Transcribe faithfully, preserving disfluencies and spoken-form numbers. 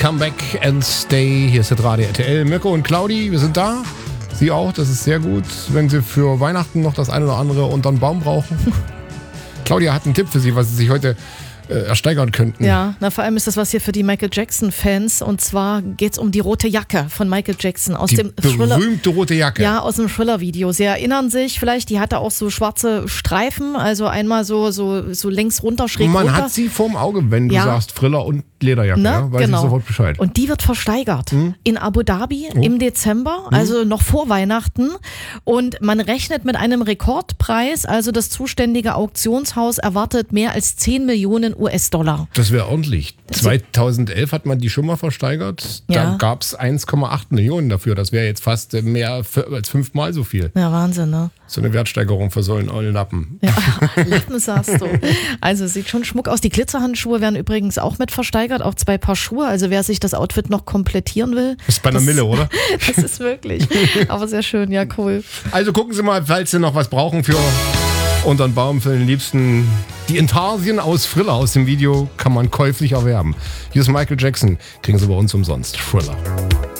Come Back and Stay. Hier ist der Radio R T L. Mirko und Claudi, wir sind da. Sie auch, das ist sehr gut, wenn Sie für Weihnachten noch das eine oder andere unter den Baum brauchen. Claudia hat einen Tipp für Sie, was Sie sich heute äh, ersteigern könnten. Ja, na, vor allem ist das was hier für die Michael Jackson-Fans. Und zwar geht es um die rote Jacke von Michael Jackson aus die dem Thriller. berühmte rote Jacke. Ja, aus dem Thriller-Video. Sie erinnern sich vielleicht, die hatte auch so schwarze Streifen, also einmal so, so, so längs runter, schräg Man runter. hat sie vorm Auge, wenn du Ja. sagst Thriller und Lederjacke, Ne? ja? Weiß Genau. ich sofort Bescheid. Und die wird versteigert Hm? in Abu Dhabi Oh. im Dezember, also noch vor Weihnachten. Und man rechnet mit einem Rekordpreis. Also das zuständige Auktionshaus erwartet mehr als zehn Millionen U S-Dollar. Das wäre ordentlich. zweitausendelf hat man die schon mal versteigert. Da Ja. gab es eins Komma acht Millionen dafür. Das wäre jetzt fast äh, mehr f- als fünfmal so viel. Ja, Wahnsinn, ne? So eine Wertsteigerung für so einen ollen Lappen. Ja, Lappen sagst du. Also sieht schon schmuck aus. Die Glitzerhandschuhe werden übrigens auch mit versteigert, auch zwei Paar Schuhe. Also wer sich das Outfit noch komplettieren will. Das ist bei einer das, Mille, oder? Das ist wirklich. Aber sehr schön, ja, cool. Also gucken Sie mal, falls Sie noch was brauchen für unter den Baum für den Liebsten. Die Intarsien aus Thriller aus dem Video kann man käuflich erwerben. Hier ist Michael Jackson. Kriegen Sie bei uns umsonst. Thriller.